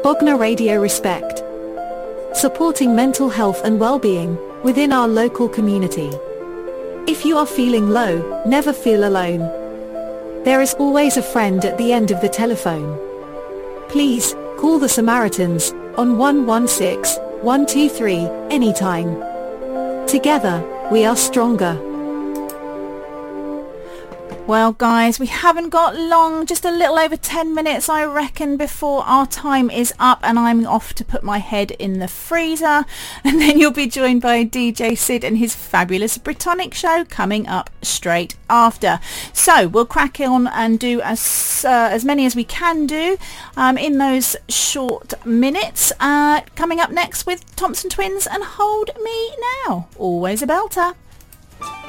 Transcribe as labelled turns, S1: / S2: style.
S1: Bognor Radio Respect. Supporting mental health and well-being within our local community. If you are feeling low, never feel alone. There is always a friend at the end of the telephone. Please, call the Samaritans on 116 123 anytime. Together, we are stronger.
S2: Well, guys, we haven't got long, just a little over 10 minutes, I reckon, before our time is up, and I'm off to put my head in the freezer. And then you'll be joined by DJ Sid and his fabulous Brittonic show coming up straight after. So we'll crack on and do as many as we can do in those short minutes. Coming up next with Thompson Twins and Hold Me Now. Always a belter.